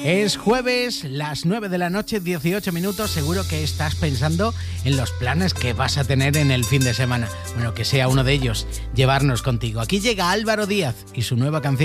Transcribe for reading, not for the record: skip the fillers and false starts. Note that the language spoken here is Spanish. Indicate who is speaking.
Speaker 1: Es jueves, las 9 de la noche, 18 minutos. Seguro que estás pensando en los planes que vas a tener en el fin de semana. Bueno, que sea uno de ellos, llevarnos contigo. Aquí llega Álvaro Díaz y su nueva canción.